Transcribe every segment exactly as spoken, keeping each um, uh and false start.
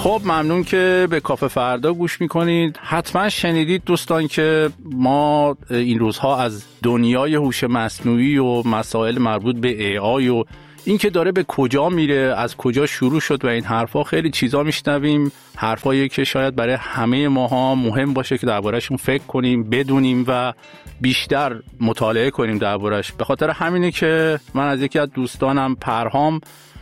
خب ممنون که به کافه فردا گوش میکنید. حتما شنیدید دوستان که ما این روزها از دنیای هوش مصنوعی و مسائل مربوط به ای آی و این که داره به کجا میره، از کجا شروع شد و این حرفا خیلی چیزا میشنویم، حرفایی که شاید برای همه ماها مهم باشه که درباره‌شون فکر کنیم، بدونیم و بیشتر مطالعه کنیم درباره‌اش. به خاطر همینه که من از یکی از دوستانم پرهام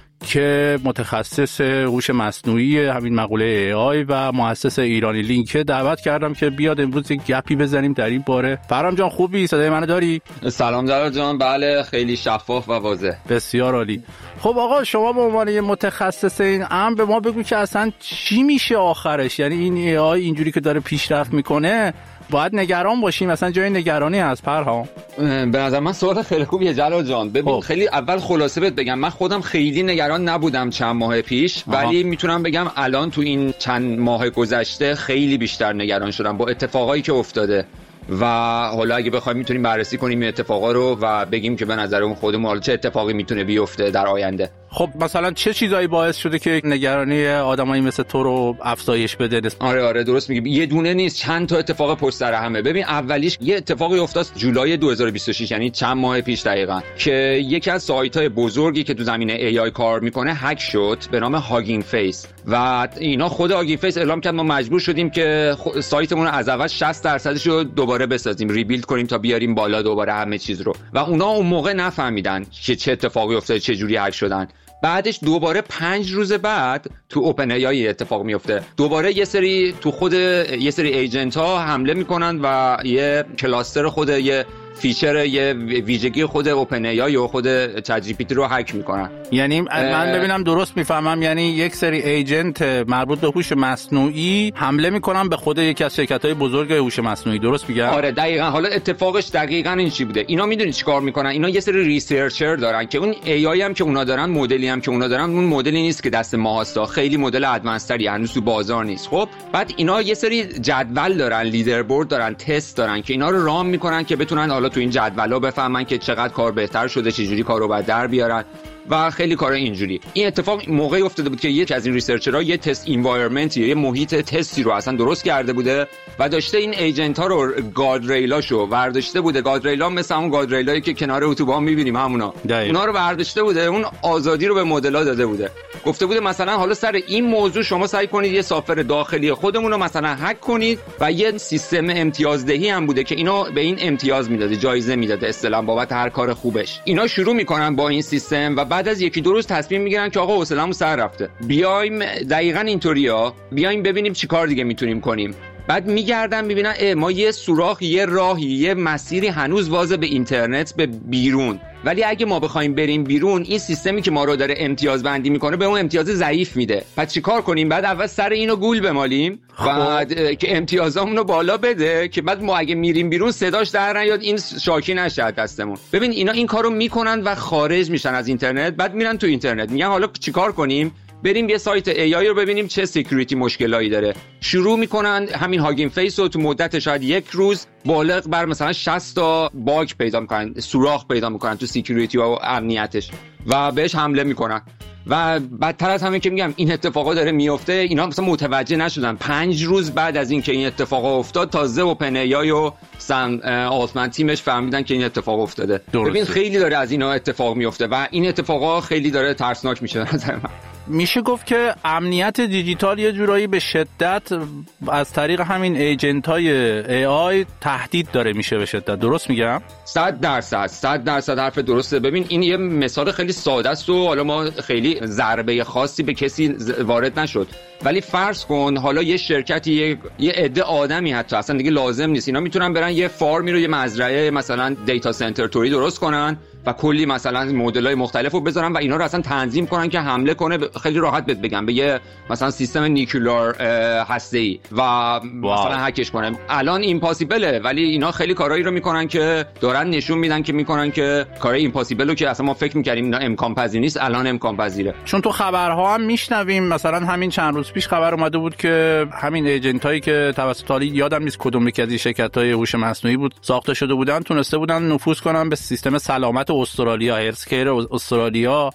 که متخصص هوش مصنوعی همین مقوله ای آی و مؤسس ایرانی لینک دعوت کردم که بیاد امروز یک گپی بزنیم در این باره. پرهام جان خوبی؟ صدای منو داری؟ سلام جلال جان. بله خیلی شفاف و واضح. بسیار عالی. خب آقا شما به عنوان یه متخصص این امر به ما بگو که اصلا چی میشه آخرش؟ یعنی این ای آی اینجوری که داره پیشرفت میکنه باید نگران باشیم؟ مثلا جای نگرانی هست پرهام؟ به نظر من سوال خیلی خوبیه جلال جان. ببین خب. خیلی اول خلاصه بهت بگم، من خودم خیلی نگران نبودم چند ماه پیش، آها. ولی میتونم بگم الان تو این چند ماه گذشته خیلی بیشتر نگران شدم با اتفاقایی که افتاده و حالا اگه بخوایم میتونیم بررسی کنیم این اتفاقا رو و بگیم که به نظر اون خودمون چه اتفاقی میتونه بیفته در آینده. خب مثلا چه چیزایی باعث شده که نگرانی آدمایی مثل تو رو افزایش بده؟ آره آره درست میگی، یه دونه نیست، چند تا اتفاق پشت سر همه. ببین اولیش یه اتفاقی افتاد جولای دو هزار و بیست و شش، یعنی چند ماه پیش دقیقاً، که یکی از سایت‌های بزرگی که تو زمینه ای آی کار میکنه هک شد به نام هاگینگ فیس و اینا خود هاگینگ فیس اعلام کرد ما مجبور شدیم که سایتمون رو از اول شصت درصدش رو دوباره بسازیم، ریبیلد کنیم تا بیاریم بالا دوباره همه چیز رو، و اونا اون موقع نفهمیدن که چه اتفاقی افتاده، چه جوری هک شدن. بعدش دوباره پنج روز بعد تو اوپن ای آی اتفاق میفته، دوباره یه سری تو خود یه سری ایجنت ها حمله میکنن و یه کلاستر خود یه فیچر یه ویژگی خود اوپن ای آی و خود چت جی پی تی رو هک میکنن. یعنی من ببینم درست میفهمم، یعنی یک سری ایجنت مربوط به هوش مصنوعی حمله میکنن به خود یکی از شرکت‌های بزرگ هوش مصنوعی، درست میگم؟ آره دقیقاً. حالا اتفاقش دقیقاً این چی بوده؟ اینا میدونید چیکار میکنن؟ اینا یه سری ریسرچر دارن که اون ای آی هم که اونا دارن، مدلی هم که اونا دارن، اون مدلی نیست که دست ما هست، خیلی مدل ادوانس تری هنوز تو بازار نیست. خب بعد اینا یه سری جدول دارن، لیدربورد دارن، تست دارن که اینا رو رام میکنن که بتونن حالا تو این جدولا بفهمن که چقدر کار بهتر شده، چه جوری کارو بعد در بیارن و خیلی کارا اینجوری. این اتفاق موقعی افتاده بود که یکی از این ریسرچرها یه تست انوایرنمنتی، یه محیط تستی رو اصلا درست کرده بوده و داشته این ایجنت ها رو گاردریلاشو برداشته بوده. گاردریلا مثل اون گاردریلایی که کنار اتوبان می‌بینیم همونا، اونا رو برداشته بوده، اون آزادی رو به مدل‌ها داده بوده. گفته بوده مثلا حالا سر این موضوع شما سعی کنید یه سافر داخلی خودمون رو مثلا هک کنید و یه سیستم امتیازدهی هم بوده که اینو به این امتیاز میداده، جایزه میداده اصطلاحاً بابت هر کار خوبش. اینا شروع میکنن با این سیستم و بعد از یکی دو روز تصمیم میگیرن که آقا حوصله‌مون سر رفته، بیایم دقیقاً اینطوریا، بیایم ببینیم چیکار دیگه میتونیم کنیم. بعد میگردن میبینن اه ما یه سوراخ، یه راهی، یه مسیری هنوز واضح به اینترنت، به بیرون، ولی اگه ما بخوایم بریم بیرون این سیستمی که ما رو داره امتیاز بندی میکنه به اون امتیاز ضعیف میده. پس چیکار کنیم؟ بعد اول سر اینو گول بمالیم بعد که امتیازامون رو بالا بده که بعد ما اگه میریم بیرون صداش در نیاد، این شاکی نشه دستمون. ببین اینا این کارو میکنن و خارج میشن از اینترنت، بعد میرن تو اینترنت میگن حالا چیکار کنیم؟ بریم یه سایت ای آی رو ببینیم چه سکیوریتی مشکلایی داره. شروع میکنن همین هاگینگ فیس رو تو مدت شاید یک روز بالغ بر مثلا شصت تا باگ پیدا میکنن، سوراخ پیدا میکنن تو سکیوریتی و امنیتش و بهش حمله میکنن. و بدتر از همه که میگم این اتفاقا داره میفته، اینا مثلا متوجه نشدن. پنج روز بعد از این که این اتفاقا افتاد تازه اوپن ای آی و سم آلتمن تیمش فهمیدن که این اتفاق افتاده. درسته. ببین خیلی داره از اینا اتفاق میفته و این اتفاقا خیلی داره ترسناک میشه به نظر من. میشه گفت که امنیت دیجیتال یه جورایی به شدت از طریق همین ایجنت‌های ای آی تهدید داره میشه به شدت، درست میگم؟ صد درصد صد درصد حرف درسته. ببین این یه مثال خیلی ساده است و حالا ما خیلی ضربه خاصی به کسی وارد نشد، ولی فرض کن حالا یه شرکتی، یه, یه عده آدمی حتی اصلا دیگه لازم نیست، اینا میتونن برن یه فارمی رو، یه مزرعه مثلا دیتا سنتر توری درست کنن و کلی مثلا مدل‌های مختلفو بذارن و اینا رو اصلا تنظیم کنن که حمله کنه. خیلی راحت بهت بگم به یه مثلا سیستم نیوکلیر هسته‌ای و واو. مثلا هکش کنه. الان ایمپاسیبله، ولی اینا خیلی کارایی رو میکنن که دارن نشون میدن که میکنن که کارای ایمپاسیبلو که اصلا ما فکر می‌کردیم اینا امکان پذیر نیست، الان امکان پذیره. چون تو خبرها هم میشنویم، مثلا همین چند روز پیش خبر اومده بود که همین ایجنتایی که توسط حالی یادم نیست کدوم یکی از این شرکت‌های هوش مصنوعی بود ساخته شده بودن، تونسته بودن نفوذ کنن به سیستم سلامت استرالیا، هلسکیر استرالیا،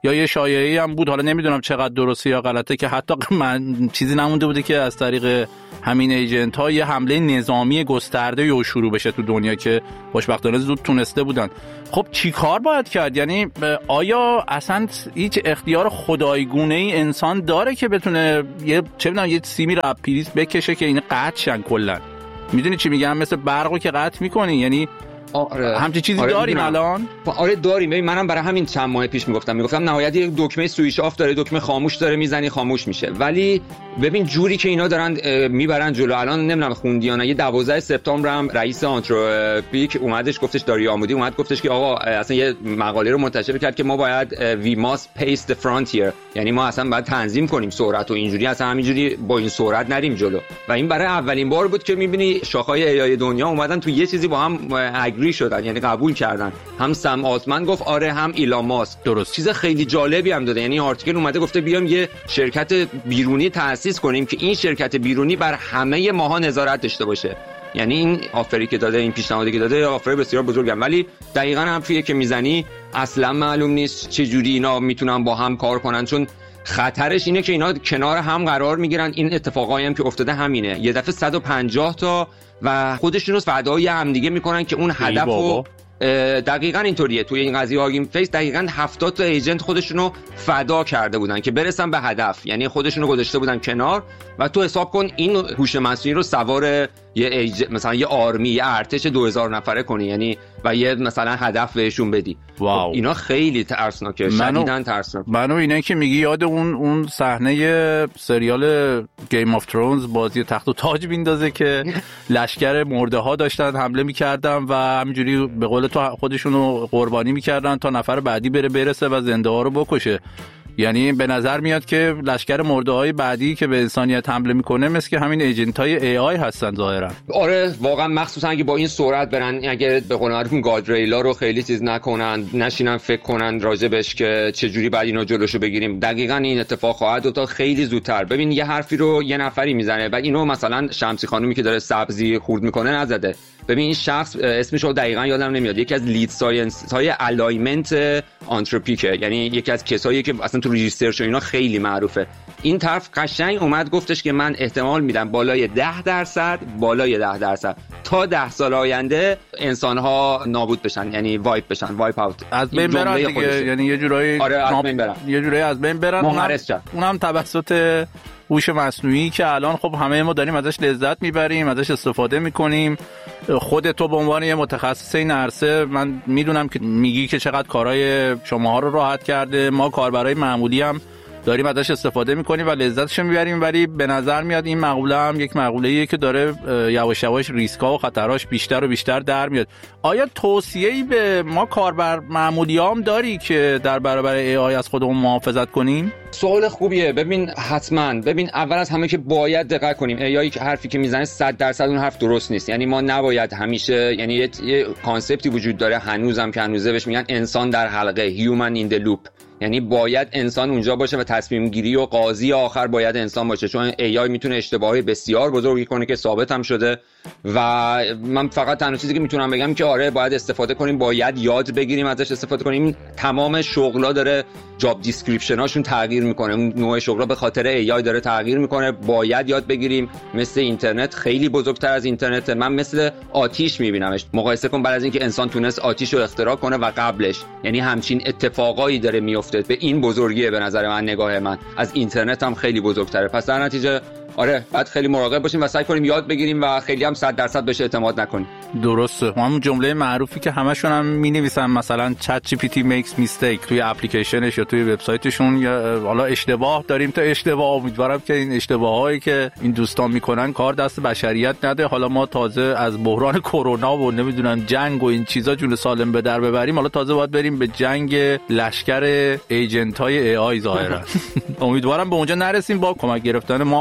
یا یه شایعه‌ای هم بود، حالا نمیدونم چقدر درسته یا غلطه، که حتی من چیزی نمونده بوده که از طریق همین ایجنت ها یه حمله نظامی گسترده یا شروع بشه تو دنیا، که خوشبختانه زود تونسته بودن. خب چی کار باید کرد؟ یعنی آیا اصلا هیچ اختیار خدایگونه ای انسان داره که بتونه یه چه بدونم یه سیمی رو از پریز بکشه که این قطع شن کلا؟ میدونی چی میگم؟ مثل برقو که قطع میکنی، یعنی آره. همچین چیزی آره داریم الان؟ آره داریم. ببین منم برای همین چند ماه پیش میگفتم میگفتم نهایت یک دکمه سویچ آف داره، دکمه خاموش داره، میزنی خاموش میشه. ولی ببین جوری که اینا دارن میبرن جلو، الان نمیدونم خوندی یا نه، یه دوازده سپتامبر هم رئیس آنتروپیک اومدش گفتش، داری آمودی اومد گفتش که آقا اصلا یه مقاله رو منتشر کرد که ما باید وی ماست پیس د فرانتیر، یعنی ما اصلا باید تنظیم کنیم سرعت و اینجوری اصلا همینجوری با این سرعت نریم جلو. و این برای اولین بار بود که میبینی شاخه‌های ای آی دنیا اومدن تو یه چیزی با هم اگری شدن، یعنی قبول کردن. هم سم آلتمن گفت آره، هم ایلان ماسک. درست. چیز خیلی جالبی هم داده، یعنی آرتیکل اومده گفته بیام یه شرکت بیرونی تأسیس کنیم که این شرکت بیرونی بر همه ماها نظارت داشته باشه. یعنی این آفری که داده، این پیشنهادی که داده آفر بسیار بزرگه، ولی دقیقاً حرفیه که میزنی اصلا معلوم نیست چه جوری اینا میتونن با هم کار کنن، چون خطرش اینه که اینا کنار هم قرار میگیرن. این اتفاقایی هم که افتاده همینه، یه دفعه صد و پنجاه تا و خودشون رو فدای هم دیگه میکنن که اون هدفو دقیقاً اینطوریه. توی این قضیه هاگین فیس دقیقاً هفتاد تا ایجنت خودشونو فدا کرده بودن که برسن به هدف، یعنی خودشونو گذاشته بودن کنار. و تو حساب کن این هوش مصنوعی رو سوار یه ایج... مثلا یه آرمی، یه ارتش دو هزار نفره کنی، یعنی و یه مثلا هدف بهشون بدی. واو. اینا خیلی ترسناکه، شدیداً ترسناک. منو اینا که میگی یاد اون اون صحنه سریال گیم آف ترونز، بازی تخت و تاج میندازه که لشکر مرده ها داشتن حمله میکردن و همینجوری به قول تو خودشونو قربانی میکردن تا نفر بعدی بره برسه و زنده ها رو بکشه. یعنی به نظر میاد که لشکر مرده های بعدی که به انسانیت حمله میکنه مثل که همین ایجنت های ای آی هستن ظاهرا. آره واقعا، مخصوصا اگه با این سرعت برن، اگه به قول معروف گادریلا رو خیلی چیز نکنن، نشینن فکر کنن راجبش که چه جوری بعد اینو جلوشو بگیریم، دقیقاً این اتفاق خواهد افتاد خیلی زودتر. ببین یه حرفی رو یه نفری میزنه و اینو مثلا شمسی خانومی که داره سبزی خورد میکنه نزده. ببین این شخص اسمش رو دقیقاً یادم نمیاد، یکی از لید ساینس های الایمنت آنتروپیکه، یعنی یکی از کسایی که اصلا تو ریسرچ و اینا خیلی معروفه. این طرف قشنگ اومد گفتش که من احتمال میدم بالای ده درصد بالای ده درصد تا ده سال آینده انسان ها نابود بشن، یعنی وایپ بشن، وایپ اوت، از بین برن دیگه. یعنی یه جورایی آره از بین برن، یه جورایی از بین برن. اونم, اونم توسط هوش مصنوعی که الان خب همه ما داریم ازش لذت میبریم، ازش استفاده میکنیم. خود تو به عنوان یه متخصص این عرصه، من میدونم که میگی که چقدر کارهای شماها رو راحت کرده. ما کاربرای معمولی هم داریم ازش استفاده میکنیم و لذتش میبریم، ولی به نظر میاد این مقوله هم یک مقوله‌ایه که داره یواش یواش ریسک‌ها و خطراش بیشتر و بیشتر در میاد. آیا توصیه‌ای به ما کاربر معمولیام داری که در برابر ای آی از خودمون محافظت کنیم؟ سوال خوبیه. ببین حتما، ببین اول از همه که باید دقت کنیم. ای آی حرفی که میزنه صد درصد اون حرف درست نیست. یعنی ما نباید همیشه، یعنی یه, یه کانسپتی وجود داره هنوزم که هنوزه بهش میگن انسان در حلقه، human in the loop. یعنی باید انسان اونجا باشه و تصمیم گیری و قاضی آخر باید انسان باشه، چون ای آی میتونه اشتباهی بسیار بزرگی کنه که ثابت هم شده. و من فقط تنها چیزی که میتونم بگم که آره باید استفاده کنیم، باید یاد بگیریم ازش استفاده کنیم. تمام شغلا داره جاب دیسکریپشن هاشون تغییر میکنه، اون نوع شغلا به خاطر ای آی داره تغییر میکنه. باید یاد بگیریم. مثل اینترنت خیلی بزرگتر از اینترنت. من مثل آتیش میبینمش. مقایسه کن بعد از اینکه انسان تونست آتیش رو اختراع کنه و قبلش، یعنی همچین اتفاقایی داره میفته. به این بزرگیه به نظر من، نگاه من از اینترنت هم خیلی بزرگتره. پس در نتیجه آره باید خیلی مراقب باشیم و سعی کنیم یاد بگیریم و خیلی هم صد درصد بهش اعتماد نکنیم. درسته. همون جمله معروفی که همشون هم می‌نویسن، مثلا چت جی پی تی makes mistake توی اپلیکیشنش یا توی وبسایتشون، یا حالا اشتباه داریم تا اشتباه. امیدوارم که این اشتباهایی که این دوستان میکنن کار دست بشریت نده. حالا ما تازه از بحران کرونا و نمیدونم جنگ و این چیزا جون سالم به در ببریم، حالا تازه باید بریم به جنگ لشکر ایجنت های ای آی ظاهرا. امیدوارم به اونجا نرسیم با کمک گرفتن ما آدم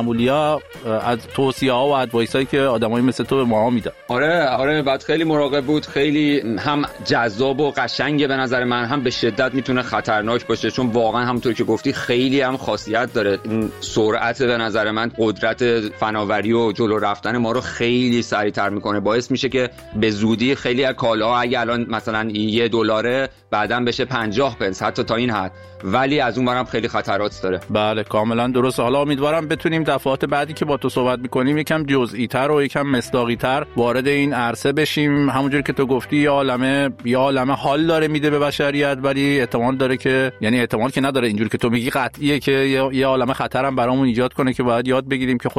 معمولی‌ها از توصیه‌ها و ادوایسایی که آدمایی مثل تو به ما میدن. آره آره بعد خیلی مراقب بود، خیلی هم جذاب و قشنگه به نظر من، هم به شدت میتونه خطرناک باشه، چون واقعا همونطور که گفتی خیلی هم خاصیت داره. این سرعت به نظر من قدرت فناوری و جلو رفتن ما رو خیلی سریعتر میکنه، باعث میشه که به زودی خیلی از کالاها اگه الان مثلا یه دلاره بعداً بشه پنجاه پنس حتی تا این حد، ولی از اون برم خیلی خطرات داره. بله کاملا درست. حالا امیدوارم بتونیم دفعات بعدی که با تو صحبت میکنیم یکم جزئی‌تر و یکم مصداقی‌تر وارد این عرصه بشیم. همونجوری که تو گفتی یه عالمه یه عالمه حال داره میده به بشریت، ولی احتمال داره که یعنی احتمال که نداره اینجوری که تو میگی قطعیه که یه عالمه خطرم برامون ایجاد کنه که باید یاد بگیریم که